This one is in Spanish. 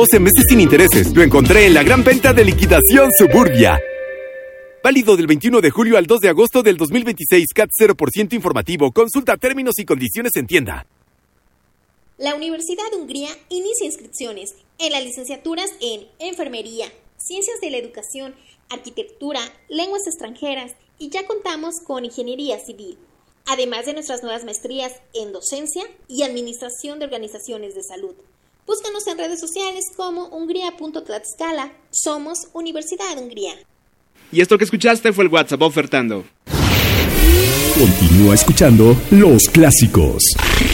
12 meses sin intereses. Lo encontré en la gran venta de liquidación Suburbia. Válido del 21 de julio al 2 de agosto del 2026. CAT 0% informativo. Consulta términos y condiciones en tienda. La Universidad de Hungría inicia inscripciones en las licenciaturas en Enfermería, Ciencias de la Educación, Arquitectura, Lenguas extranjeras y ya contamos con Ingeniería Civil, además de nuestras nuevas maestrías en Docencia y Administración de Organizaciones de Salud. Búscanos en redes sociales como hungría.tlaxcala. Somos Universidad de Hungría. Y esto que escuchaste fue el WhatsApp ofertando. Continúa escuchando Los Clásicos.